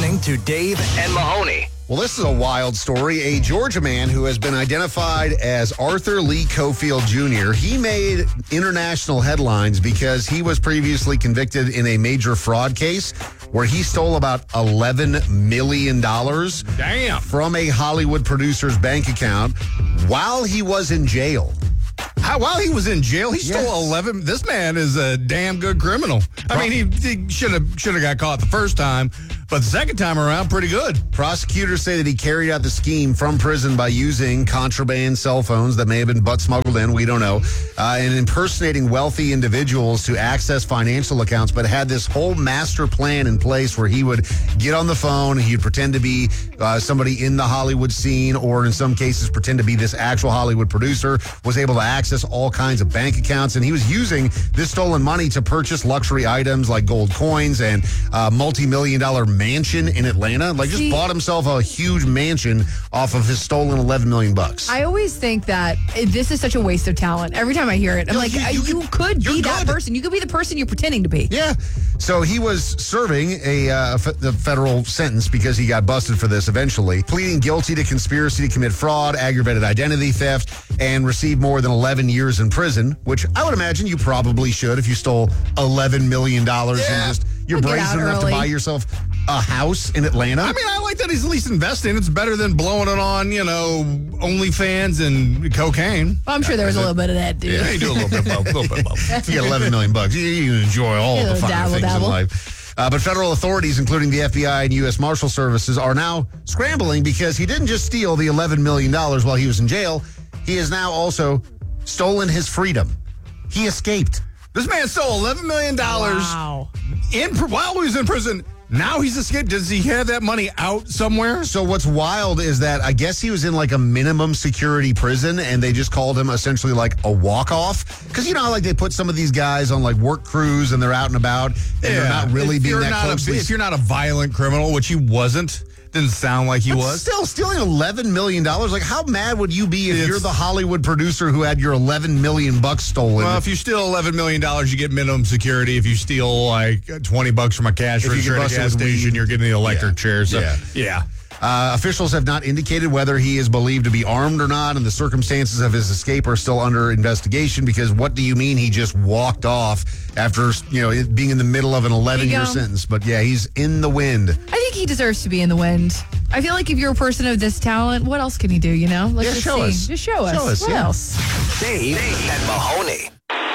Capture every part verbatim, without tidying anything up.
listening to Dave and Mahoney. Well, this is a wild story. A Georgia man who has been identified as Arthur Lee Cofield Junior He made international headlines because he was previously convicted in a major fraud case where he stole about eleven million dollars Damn. from a Hollywood producer's bank account while he was in jail. How, while he was in jail, he Yes. stole eleven. This man is a damn good criminal. I mean, he, he should have should have got caught the first time, but the second time around, pretty good. Prosecutors say that he carried out the scheme from prison by using contraband cell phones that may have been butt smuggled in, we don't know, uh, and impersonating wealthy individuals to access financial accounts, but had this whole master plan in place where he would get on the phone, he'd pretend to be uh, somebody in the Hollywood scene, or in some cases pretend to be this actual Hollywood producer, was able to access all kinds of bank accounts, and he was using this stolen money to purchase luxury items like gold coins and uh, multi-million dollar mansion in Atlanta. Like, See, just bought himself a huge mansion off of his stolen eleven million bucks. I always think that this is such a waste of talent. Every time I hear it, I'm No, like, you- you, you you could- could you're be that good. person. You could be the person you're pretending to be. Yeah. So he was serving a uh, f- the federal sentence because he got busted for this eventually, pleading guilty to conspiracy to commit fraud, aggravated identity theft, and received more than eleven years in prison, which I would imagine you probably should if you stole eleven million dollars Yeah. and just you're I'll get brazen out enough to early. buy yourself a house in Atlanta. I mean, I like that he's at least investing. It's better than blowing it on, you know, OnlyFans and cocaine. Well, I'm sure there was a little bit of that, dude. Yeah, you do a little bit of both. A little bit of both. If you get eleven million bucks, you, you can enjoy all Yeah, the finer dabble, things dabble. in life. Uh, but federal authorities, including the F B I and U S Marshal Services, are now scrambling because he didn't just steal the eleven million dollars while he was in jail. He has now also stolen his freedom. He escaped. This man stole eleven million dollars Wow. in while he was in prison. Now he's escaped. Does he have that money out somewhere? So what's wild is that I guess he was in like a minimum security prison and they just called him essentially like a walk-off. Because you know how like they put some of these guys on like work crews and they're out and about and they're not really if being you're that not close. A, to if you're not a violent criminal, which he wasn't, didn't sound like he But was. still stealing eleven million dollars. Like, how mad would you be if It's- you're the Hollywood producer who had your eleven million bucks stolen? Well, if you steal eleven million dollars, you get minimum security. If you steal like twenty bucks from a cash If you register get at a busted gas with station, weed. you're getting the electric Yeah. chair. So, Yeah. yeah. Uh, officials have not indicated whether he is believed to be armed or not, and the circumstances of his escape are still under investigation. Because what do you mean he just walked off after you know it being in the middle of an eleven-year go. sentence? But yeah, he's in the wind. I think he deserves to be in the wind. I feel like if you're a person of this talent, what else can he do, you know? Let's Yeah, just show see. us. Just show us. Show us, What yeah. else? Dave and Mahoney.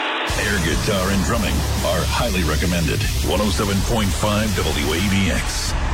Air guitar and drumming are highly recommended. one oh seven point five W A B X.